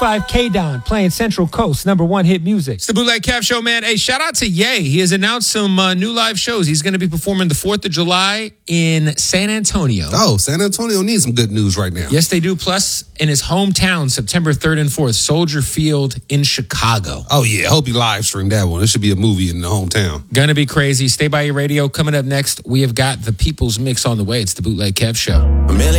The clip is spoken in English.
5 K-Don playing Central Coast #1 hit music. It's the Bootleg Kev Show, man. Hey, shout out to Ye. He has announced some new live shows. He's going to be performing the 4th of July in San Antonio. Oh, San Antonio needs some good news right now. Yes, they do. Plus, in his hometown, September 3rd and 4th, Soldier Field in Chicago. Oh, yeah. Hope you live stream that one. It should be a movie in the hometown. Gonna be crazy. Stay by your radio. Coming up next, we have got the People's Mix on the way. It's the Bootleg Kev Show.